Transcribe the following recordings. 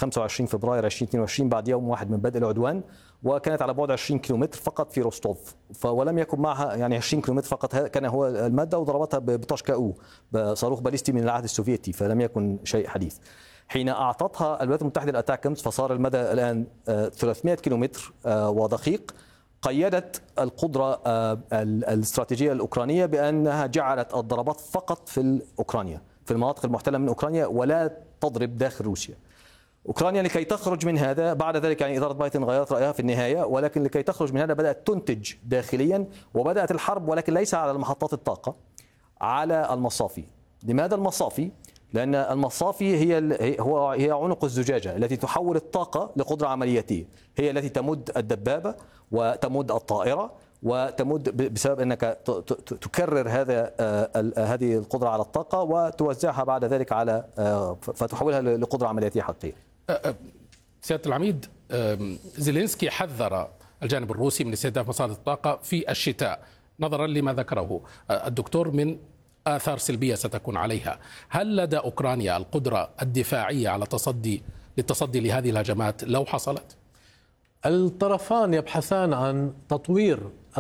25 فبراير 2022 بعد يوم واحد من بدء العدوان، وكانت على بعد 20 كيلومتر فقط في روستوف، ولم يكن معها يعني 20 كيلومتر فقط كان هو المادة، وضربتها بطشكاو بصاروخ باليستي من العهد السوفيتي، فلم يكن شيء حديث. حين أعطتها الولايات المتحدة الأتاكمز فصار المدى الآن 300 كيلومتر ودقيق. قيدت القدرة الاستراتيجية الأوكرانية بأنها جعلت الضربات فقط في أوكرانيا، في المناطق المحتلة من أوكرانيا، ولا تضرب داخل روسيا. أوكرانيا لكي تخرج من هذا بعد ذلك، يعني إدارة بايدن غيرت رأيها في النهاية، ولكن لكي تخرج من هذا بدأت تنتج داخليا، وبدأت الحرب ولكن ليس على محطات الطاقة، على المصافي. لماذا المصافي؟ لأن المصافي هي عنق الزجاجة التي تحول الطاقة لقدرة عملياتية، هي التي تمد الدبابة وتمد الطائرة وتمد بسبب أنك تكرر هذه القدرة على الطاقة وتوزعها بعد ذلك على فتحولها لقدرة عملياتية حقيقية. سيادة العميد، زيلينسكي حذر الجانب الروسي من استهداف مصادر الطاقة في الشتاء نظرا لما ذكره الدكتور من آثار سلبية ستكون عليها. هل لدى أوكرانيا القدرة الدفاعية على للتصدي لهذه الهجمات لو حصلت؟ الطرفان يبحثان عن تطوير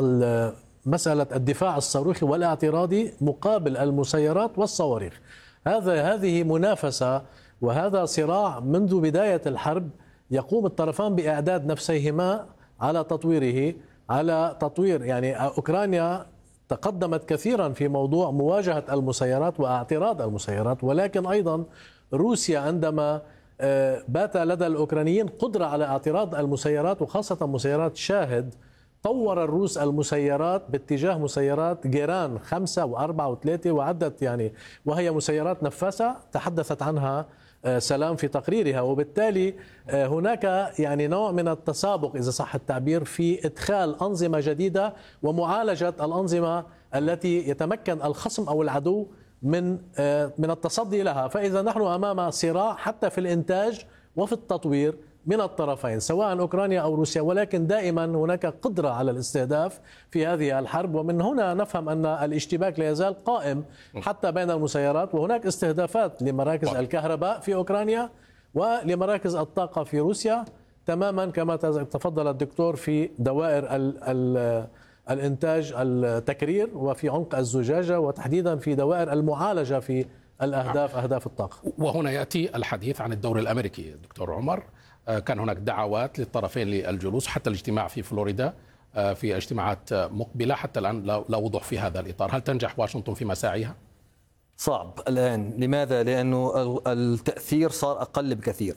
مسألة الدفاع الصاروخي والاعتراضي مقابل المسيرات والصواريخ. هذه منافسة وهذا صراع منذ بداية الحرب، يقوم الطرفان بإعداد نفسيهما على تطويره، على تطوير يعني أوكرانيا تقدمت كثيرا في موضوع مواجهة المسيرات واعتراض المسيرات، ولكن أيضا روسيا عندما بات لدى الأوكرانيين قدرة على اعتراض المسيرات وخاصة مسيرات شاهد، طور الروس المسيرات باتجاه مسيرات جيران 5 و4 و3 وعدت يعني، وهي مسيرات نفاثة تحدثت عنها سلام في تقريرها. وبالتالي هناك يعني نوع من التسابق إذا صح التعبير في إدخال أنظمة جديدة ومعالجة الأنظمة التي يتمكن الخصم أو العدو من التصدي لها. فإذا نحن أمام صراع حتى في الإنتاج وفي التطوير من الطرفين سواء أوكرانيا أو روسيا، ولكن دائما هناك قدرة على الاستهداف في هذه الحرب، ومن هنا نفهم أن الاشتباك لا يزال قائم حتى بين المسيرات، وهناك استهدافات لمراكز الكهرباء في أوكرانيا ولمراكز الطاقة في روسيا، تماما كما تفضل الدكتور في دوائر الإنتاج التكرير وفي عنق الزجاجة، وتحديدا في دوائر المعالجة في الأهداف أهداف الطاقة. وهنا يأتي الحديث عن الدور الأمريكي. دكتور عمر، كان هناك دعوات للطرفين للجلوس حتى الاجتماع في فلوريدا في اجتماعات مقبلة حتى الآن لا وضوح في هذا الإطار. هل تنجح واشنطن في مساعيها؟ صعب الآن. لماذا؟ لأنه التأثير صار أقل بكثير.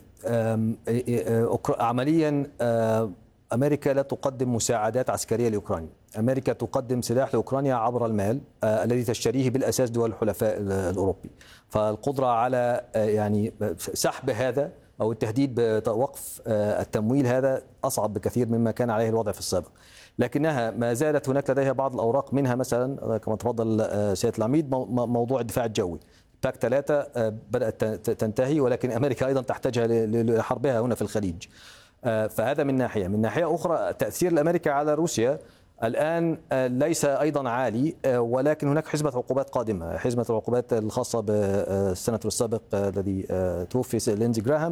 عمليا أمريكا لا تقدم مساعدات عسكرية لأوكرانيا، أمريكا تقدم سلاح لأوكرانيا عبر المال الذي تشتريه بالأساس دول الحلفاء الأوروبي. فالقدرة على يعني سحب هذا أو التهديد بوقف التمويل هذا أصعب بكثير مما كان عليه الوضع في السابق، لكنها ما زالت هناك لديها بعض الأوراق، منها مثلا كما تفضل سيادة العميد موضوع الدفاع الجوي. باك 3 بدأت تنتهي، ولكن أمريكا أيضا تحتاجها لحربها هنا في الخليج. فهذا من ناحية. من ناحية أخرى تأثير الأمريكا على روسيا الآن ليس أيضا عالي، ولكن هناك حزمة عقوبات قادمة، حزمة العقوبات الخاصة بالسناتور السابق الذي توفي لينزي جراهام،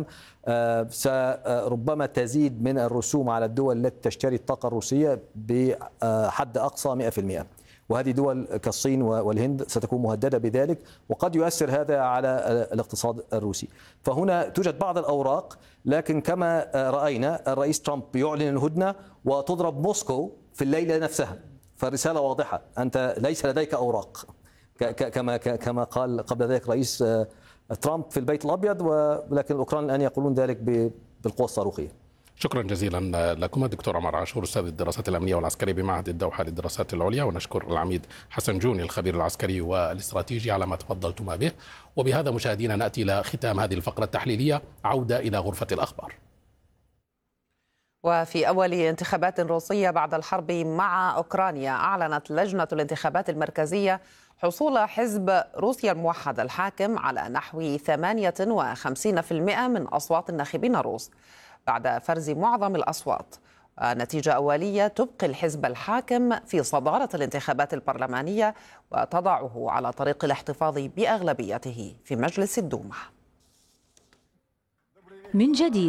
ربما تزيد من الرسوم على الدول التي تشتري الطاقة الروسية بحد أقصى 100%، وهذه دول كالصين والهند ستكون مهددة بذلك، وقد يؤثر هذا على الاقتصاد الروسي. فهنا توجد بعض الأوراق، لكن كما رأينا الرئيس ترامب يعلن الهدنة وتضرب موسكو في الليلة نفسها، فالرسالة واضحة، أنت ليس لديك أوراق كما قال قبل ذلك رئيس ترامب في البيت الأبيض، ولكن الأوكران الآن يقولون ذلك بالقوة الصاروخية. شكرا جزيلا لكم الدكتور عمر عاشور، أستاذ الدراسات الأمنية والعسكرية بمعهد الدوحة للدراسات العليا، ونشكر العميد حسن جوني الخبير العسكري والاستراتيجي على ما تفضلتما به. وبهذا مشاهدينا نأتي إلى ختام هذه الفقرة التحليلية، عودة إلى غرفة الأخبار. وفي أول انتخابات روسية بعد الحرب مع أوكرانيا، أعلنت لجنة الانتخابات المركزية حصول حزب روسيا الموحد الحاكم على نحو 58% من أصوات الناخبين الروس بعد فرز معظم الأصوات. نتيجة أولية تبقي الحزب الحاكم في صدارة الانتخابات البرلمانية وتضعه على طريق الاحتفاظ بأغلبيته في مجلس الدوما. من جديد